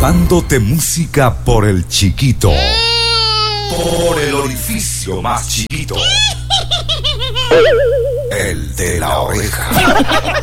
Llevándote música por el chiquito, por el orificio más chiquito, el de la oreja.